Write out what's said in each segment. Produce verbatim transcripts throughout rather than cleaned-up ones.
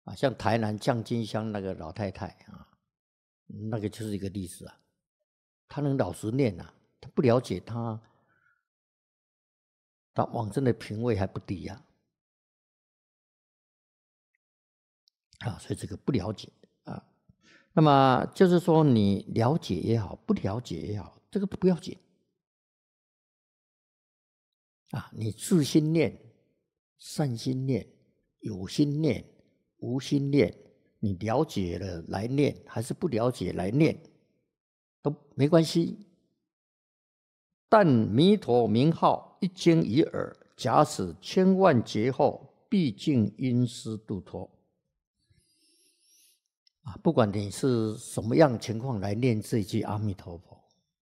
啊，像台南降金乡那个老太太啊，那个就是一个例子啊。她能老实念啊，她不了解她，她往生的品位还不低呀、啊，啊，所以这个不了解啊。那么就是说，你了解也好，不了解也好，这个不要紧啊。你自心念、善心念、有心念、无心念，你了解了来念，还是不了解来念，都没关系。但弥陀名号一经于耳，假使千万劫后，毕竟因师度脱。啊，不管你是什么样情况来念这句阿弥陀佛，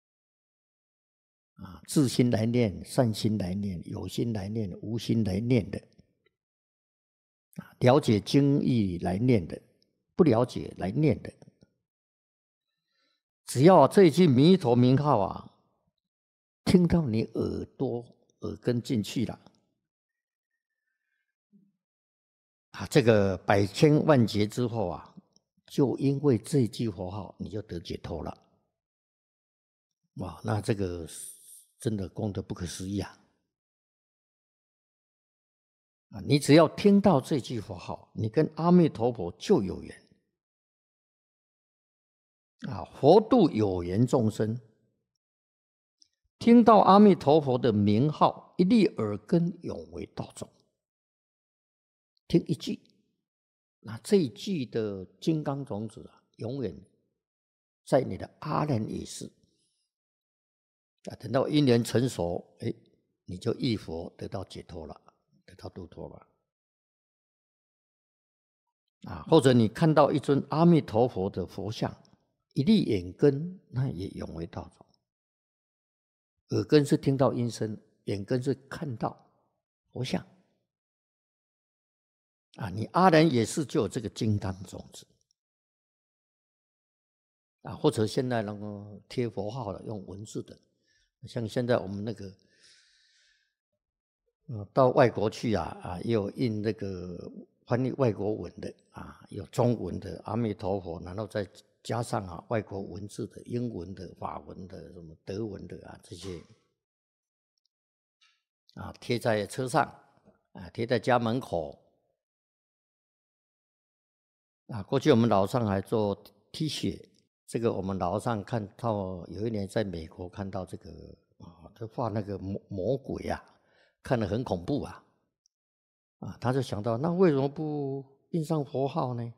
啊，自心来念、善心来念、有心来念、无心来念的，啊，了解经义来念的，不了解来念的，只要这句弥陀名号啊，听到你耳朵耳根进去了，啊，这个百千万劫之后啊，就因为这句佛号，你就得解脱了。哇，那这个真的功德不可思议啊！啊，你只要听到这句佛号，你跟阿弥陀佛就有缘。啊，佛度有缘众生，听到阿弥陀佛的名号，一粒耳根永为道种。听一句，那这一句的金刚种子啊，永远在你的阿难也是。啊，等到因缘成熟，哎，你就忆佛得到解脱了，得到度脱了。啊，或者你看到一尊阿弥陀佛的佛像，一粒眼根，那也永为道种。耳根是听到音声，眼根是看到佛像。啊，你阿难也是就有这个金刚种子。啊，或者现在那个贴佛号的，用文字的，像现在我们那个，呃，到外国去啊，啊，也有印那个翻译外国文的啊，有中文的阿弥陀佛，然后再加上啊外国文字的，英文的、法文的、什么德文的啊这些，啊贴在车上，啊贴在家门口，啊过去我们老上海做 T 恤，这个我们老上看到有一年在美国看到这个啊，他画那个魔魔鬼啊，看得很恐怖啊。啊，他就想到，那为什么不印上佛号呢？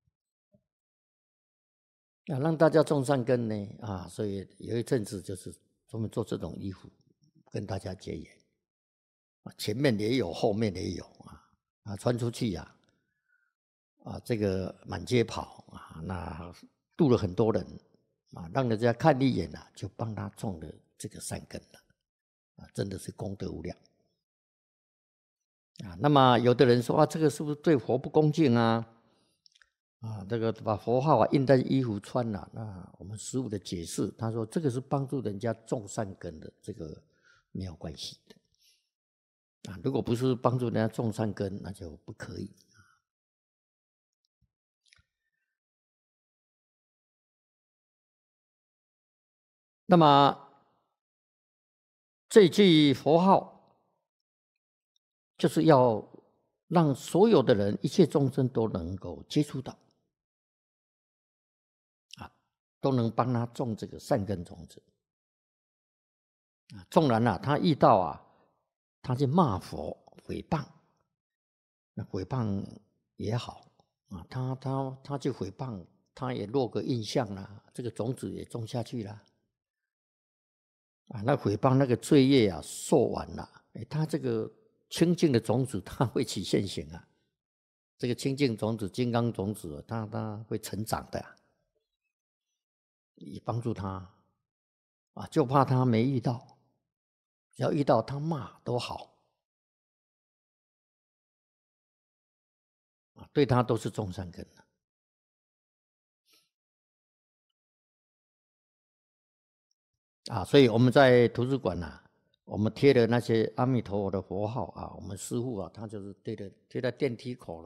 啊，让大家种善根呢？啊，所以有一阵子就是专门做这种衣服，跟大家结缘。啊，前面也有，后面也有啊，啊，穿出去呀、啊，啊，这个满街跑啊，那度了很多人啊，让人家看一眼啊，就帮他种了这个善根了，啊，真的是功德无量。啊，那么有的人说啊，这个是不是对佛不恭敬啊？啊，这个把佛号啊印在衣服穿了、啊，那我们师父的解释，他说这个是帮助人家种善根的，这个没有关系的。啊，如果不是帮助人家种善根，那就不可以。那么这句佛号，就是要让所有的人、一切众生都能够接触到。都能帮他种这个善根种子。啊，纵然啊，他遇到啊，他去骂佛、诽谤，那诽谤也好啊，他他他去诽谤，他也落个印象啦，这个种子也种下去了。啊，那诽谤那个罪业啊，受完了，哎，他这个清净的种子，它会起现行啊。这个清净种子、金刚种子，它它会成长的、啊。以帮助他啊，就怕他没遇到，只要遇到他骂都好啊，对他都是种善根的啊。所以我们在图书馆啊，我们贴的那些阿弥陀佛的佛号啊，我们师父啊，他就是贴的贴在电梯口了。